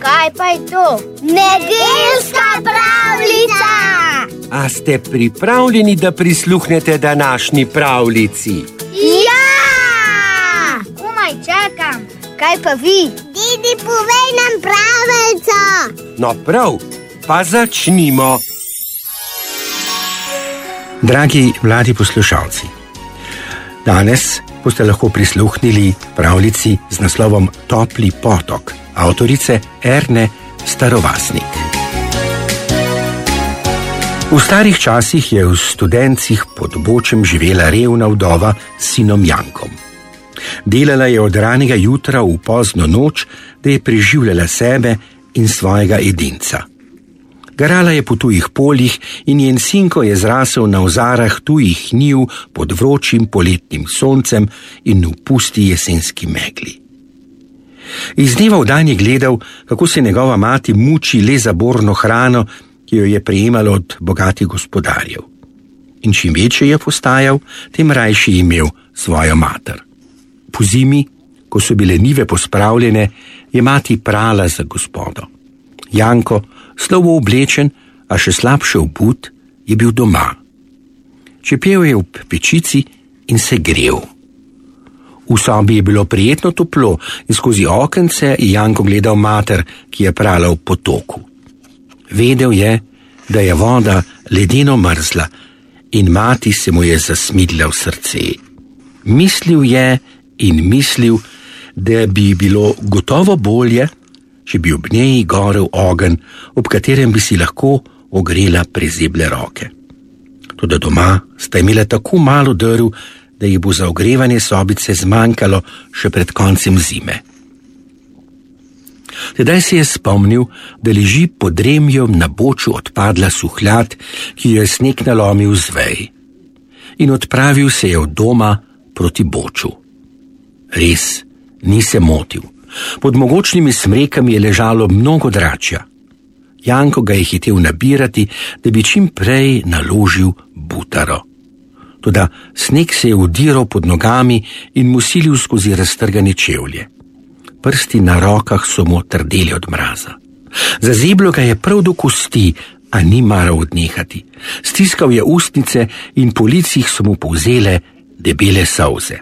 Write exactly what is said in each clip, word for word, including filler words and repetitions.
Kaj pa je to? Nedeljska pravljica! A ste pripravljeni, da prisluhnete današnji pravljici? Ja! Komaj čakam. Kaj pa vi? Didi, povej nam pravljico. No prav, pa začnimo. Dragi mladi poslušalci, danes boste lahko prisluhnili pravljici z naslovom Topli potok, avtorice Erne Starovasnik. V starih časih je v Studencih pod Bočem živela revna vdova s sinom Jankom. Delala je od ranega jutra v pozno noč, da je preživljala sebe in svojega edinca. Garala je po tujih poljih in njen sinko je zrasel na ozarah tujih njiv pod vročim poletnim soncem in v pusti jesenski megli. Iz dneva v dan je gledal, kako se njegova mati muči le za borno hrano, ki jo je prejemala od bogatih gospodarjev. In čim večji je postajal, tem rajši imel svojo mater. Po zimi, ko so bile njive pospravljene, je mati prala za gospodo. Janko, slovo oblečen, a še slabše obut, je bil doma. Čepel je v pečici in se grel. V sobi je bilo prijetno toplo in skozi okence je Janko gledal mater, ki je prala v potoku. Vedel je, da je voda ledeno mrzla in mati se mu je zasmilila v srce. Mislil je in mislil, da bi bilo gotovo bolje, če bi ob njej gorel ogenj, ob katerem bi si lahko ogrela prezeble roke. Toda doma sta imela tako malo drv, da ji bo za ogrevanje sobice zmanjkalo še pred koncem zime. Tedaj se je spomnil, da leži pod remjom na boču odpadla suhljad, ki jo je sneg nalomil z vej. In odpravil se je od doma proti boču. Res, ni se motil. Pod mogočnimi smrekami je ležalo mnogo dračja. Janko ga je hitel nabirati, da bi čim prej naložil butaro. Toda sneg se je udiral pod nogami in mu silil skozi raztrgane čevlje. Prsti na rokah so mu trdeli od mraza. Zazeblo ga je prav do kosti, a ni maral odnehati. Stiskal je ustnice in po licih so mu povzele debele solze.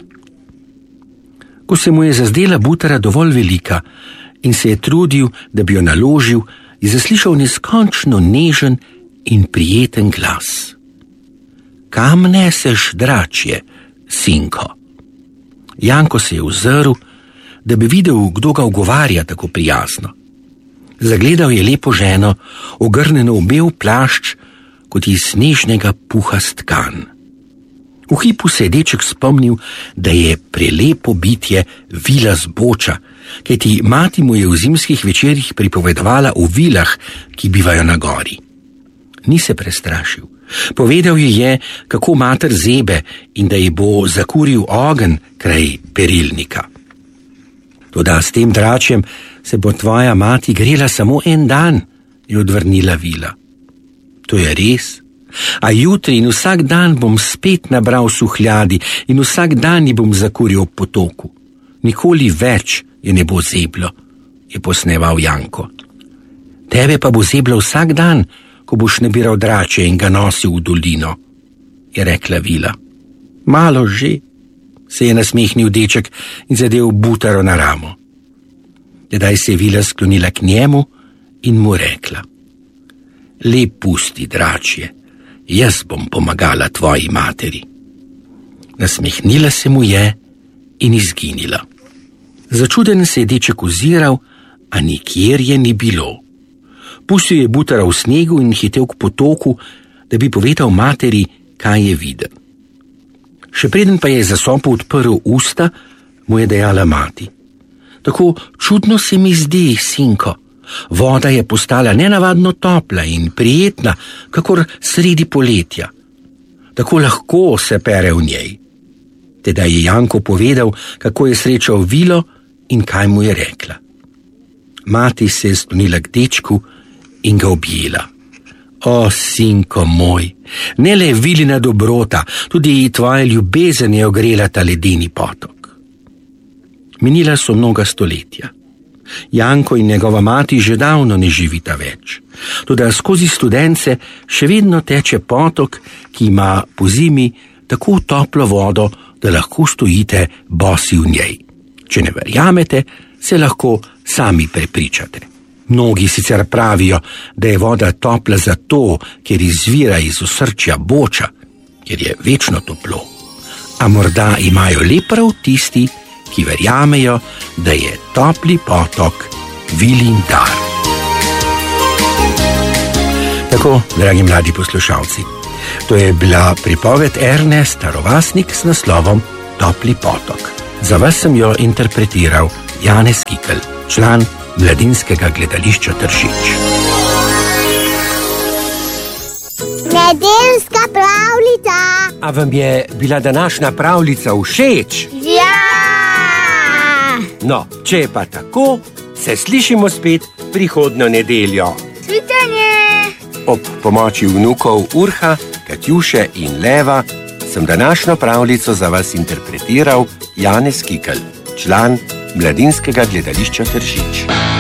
Ko se mu je zazdela butara dovolj velika in se je trudil, da bi jo naložil, je zaslišal neskončno nežen in prijeten glas. Kam neseš dračje, sinko? Janko se je ozrl, da bi videl, kdo ga ugovarja tako prijazno. Zagledal je lepo ženo, ogrnjeno v bel plašč, kot iz snežnega puha stkan. V hipu se je deček spomnil, da je prelepo bitje vila z Boča, kajti mati mu je v zimskih večerih pripovedovala o vilah, ki bivajo na gori. Ni se prestrašil. Povedal ji je, kako mater zebe in da ji bo zakuril ogenj kraj perilnika. Toda s tem dračjem se bo tvoja mati grela samo en dan, je odvrnila vila. To je res. A jutri in vsak dan bom spet nabral suhljadi in vsak dan ji bom zakuril ob potoku. Nikoli več je ne bo zeblo, je posneval Janko. Tebe pa bo zeblo vsak dan, ko boš nabiral drače in ga nosil v dolino, je rekla vila. Malo že, se je nasmehnil deček in zadel butaro na ramo. Tedaj se je vila sklonila k njemu in mu rekla. Lep pusti, dračje, jaz bom pomagala tvoji materi. Nasmehnila se mu je in izginila. Začuden se je deček oziral, a nikjer je ni bilo. Pustil je butara v snegu in hitel k potoku, da bi povedal materi, kaj je videl. Še preden pa je za sopo odprl usta, mu je dejala mati. Tako čudno se mi zdi, sinko. Voda je postala nenavadno topla in prijetna, kakor sredi poletja. Tako lahko se pere v njej. Tedaj je Janko povedal, kako je srečal vilo in kaj mu je rekla. Mati se je sklonila k dečku in ga objela. O, sinko moj, ne le vilina dobrota, tudi tvoja ljubezen je ogrela ta ledeni potok. Minila so mnoga stoletja. Janko in njegova mati že davno ne živita več. Toda skozi Studence še vedno teče potok, ki ima po zimi tako toplo vodo, da lahko stojite bosi v njej. Če ne verjamete, se lahko sami prepričate. Mnogi sicer pravijo, da je voda topla zato, ker izvira iz osrčja Boča, ker je večno toplo. A morda imajo le prav tisti, ki verjamejo, da je topli potok Vilin dar. Tako, dragi mladi poslušalci, to je bila pripoved Ernest Starovasnik s naslovom Topli potok. Za vas sem jo interpretiral Janez Kikel, član Mladinskega gledališča Tršič. Nedeljska pravljica. A vam je bila današnja pravljica všeč? Ja! No, če je pa tako, se slišimo spet prihodnjo nedeljo. Cvitanje! Ob pomoči vnukov Urha, Katjuše in Leva sem današnjo pravljico za vas interpretiral Janez Kikel, član Mladinskega gledališča Tržič.